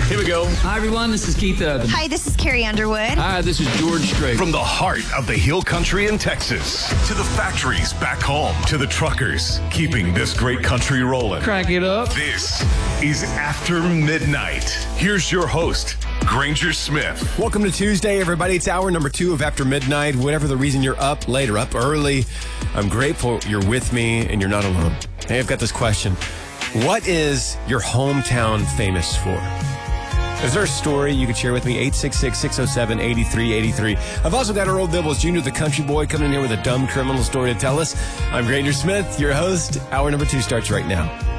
Here we go. Hi, everyone. This is Keith Urban. Hi, this is Carrie Underwood. Hi, this is George Strait. From the heart of the Hill Country in Texas to the factories back home to the truckers keeping this great country rolling. Crank it up. This is After Midnight. Here's your host, Granger Smith. Welcome to Tuesday, everybody. It's hour number 2 of After Midnight. Whatever the reason you're up late or up early, I'm grateful you're with me and you're not alone. Hey, I've got this question. What is your hometown famous for? Is there a story you could share with me? 866-607-8383. I've also got our old Dibbles, Junior the Country Boy, coming in here with a dumb criminal story to tell us. I'm Granger Smith, your host. Hour number 2 starts right now.